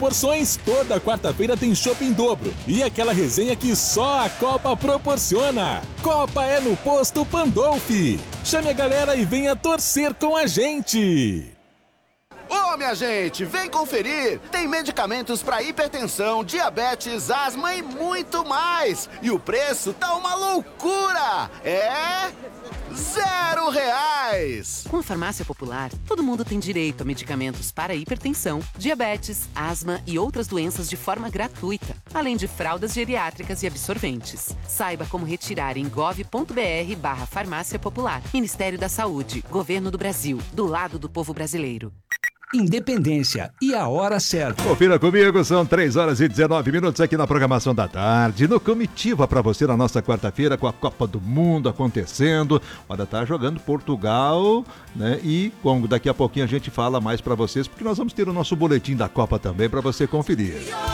proporções. Toda quarta-feira tem chopp em dobro e aquela resenha que só a Copa proporciona. Copa é no Posto Pandolfi. Chame a galera e venha torcer com a gente. Ô, minha gente, vem conferir! Tem medicamentos para hipertensão, diabetes, asma e muito mais! E o preço tá uma loucura! É... R$0! Com a Farmácia Popular, todo mundo tem direito a medicamentos para hipertensão, diabetes, asma e outras doenças de forma gratuita, além de fraldas geriátricas e absorventes. Saiba como retirar em gov.br/Farmácia Popular. Ministério da Saúde, Governo do Brasil, do lado do povo brasileiro. Independência e a hora certa. Confira comigo, são 3h19 aqui na programação da tarde, no Comitiva para você na nossa quarta-feira com a Copa do Mundo acontecendo. Olha, tá jogando Portugal, né? E daqui a pouquinho a gente fala mais para vocês, porque nós vamos ter o nosso boletim da Copa também para você conferir.